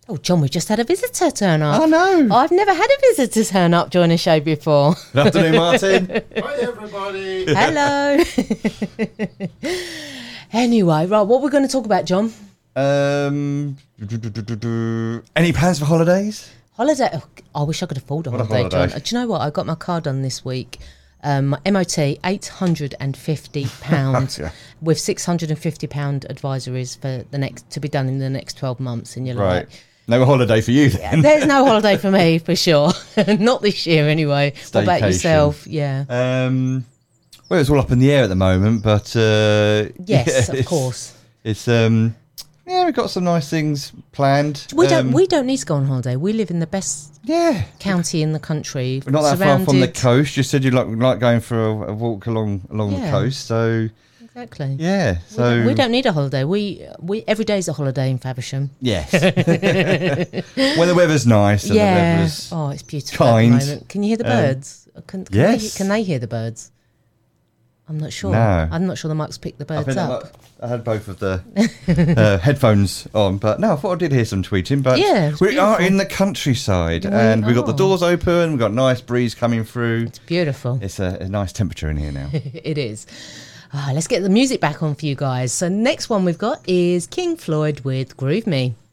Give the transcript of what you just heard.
Oh, John, we've just had a visitor turn up. Oh, no. I've never had a visitor turn up join a show before. Good afternoon, Martin. Hi, everybody. Hello. Anyway, right, what we're going to talk about, John? Any plans for holidays? Holiday. Oh, I wish I could afford a holiday, John. Do you know what? I got my car done this week. My MOT, £850 Yeah. with £650 advisories for the next to be done in the next 12 months. And you're Right. like, No holiday for you then. there's no holiday for me for sure. Not this year anyway. What about Staycation. yourself? Yeah. Well, it's all up in the air at the moment, but Yes, yeah, of course. It's yeah, we've got some nice things planned. We don't need to go on holiday. We live in the best county in the country. We're not that far from the coast. You said you like going for a walk along the coast, so exactly. yeah. So we don't need a holiday. We every day's a holiday in Faversham. yes. When the weather's nice and the weather's it's beautiful kind. at the moment. Can you hear the birds? Can they hear the birds? I'm not sure. No. I'm not sure the mic's picked the birds up. I had both of the headphones on, but no, I thought I did hear some tweeting. But Yeah, it's we are beautiful. in the countryside, and we've got the doors open. We've got nice breeze coming through. It's beautiful. It's a nice temperature in here now. It is. Let's get the music back on for you guys. So next one we've got is King Floyd with Groove Me.